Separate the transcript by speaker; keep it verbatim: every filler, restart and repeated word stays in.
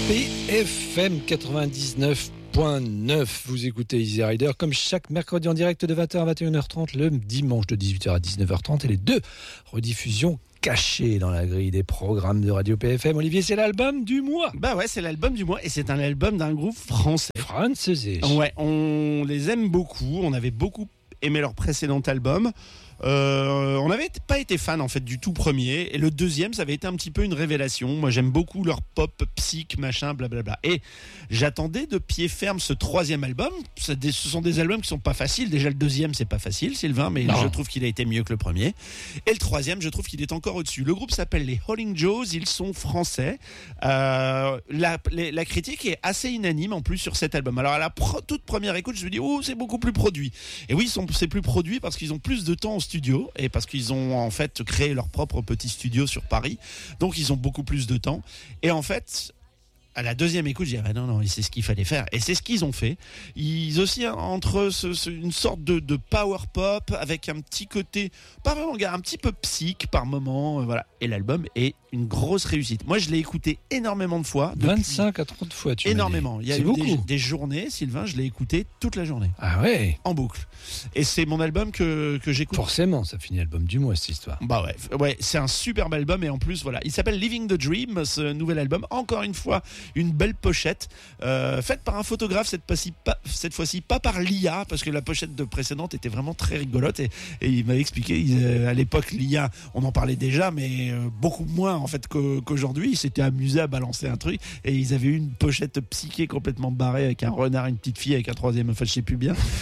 Speaker 1: P F M quatre-vingt-dix-neuf point neuf. Vous écoutez Easy Rider comme chaque mercredi en direct de vingt heures à vingt et une heures trente, le dimanche de dix-huit heures à dix-neuf heures trente et les deux rediffusions cachées dans la grille des programmes de Radio P F M. Olivier, c'est l'album du mois.
Speaker 2: Bah ouais, c'est l'album du mois et c'est un album d'un groupe français.
Speaker 1: Französisch.
Speaker 2: Ouais, on les aime beaucoup. On avait beaucoup aimé leur précédent album. Euh, on n'avait pas été fan en fait du tout premier et le deuxième ça avait été un petit peu une révélation. Moi j'aime beaucoup leur pop, psych, machin, blablabla. Et j'attendais de pied ferme ce troisième album. Ce sont des albums qui sont pas faciles. Déjà le deuxième c'est pas facile, Sylvain, mais non. Je trouve qu'il a été mieux que le premier. Et le troisième je trouve qu'il est encore au-dessus. Le groupe s'appelle les Howling Joes, ils sont français. Euh, la, la, la critique est assez unanime en plus sur cet album. Alors à la pro, toute première écoute je me dis oh c'est beaucoup plus produit. Et oui sont, c'est plus produit parce qu'ils ont plus de temps au studio et parce qu'ils ont en fait créé leur propre petit studio sur Paris, donc ils ont beaucoup plus de temps et en fait à la deuxième écoute je dirais non non c'est ce qu'il fallait faire et c'est ce qu'ils ont fait. Ils aussi entre ce, ce, une sorte de, de power pop avec un petit côté pas vraiment un petit peu psych par moment, euh, voilà, et l'album est une grosse réussite. Moi je l'ai écouté énormément de fois,
Speaker 1: vingt-cinq à trente fois tu
Speaker 2: énormément. Il y a
Speaker 1: c'est
Speaker 2: eu
Speaker 1: beaucoup.
Speaker 2: Des, des journées, Sylvain, je l'ai écouté toute la journée.
Speaker 1: Ah ouais,
Speaker 2: en boucle. Et c'est mon album que que j'écoute.
Speaker 1: Forcément, ça finit album du mois cette histoire.
Speaker 2: Bah ouais, ouais, c'est un superbe album et en plus voilà, il s'appelle Living the Dream, ce nouvel album. Encore une fois, une belle pochette euh, faite par un photographe cette fois-ci, pas, cette fois-ci pas par l'I A parce que la pochette de précédente était vraiment très rigolote et, et il m'avait expliqué il, euh, à l'époque l'I A, on en parlait déjà mais euh, beaucoup moins en fait qu'au, qu'aujourd'hui. Ils s'étaient amusés à balancer un truc et ils avaient eu une pochette psyché complètement barrée avec un renard, une petite fille avec un troisième, enfin je sais plus bien.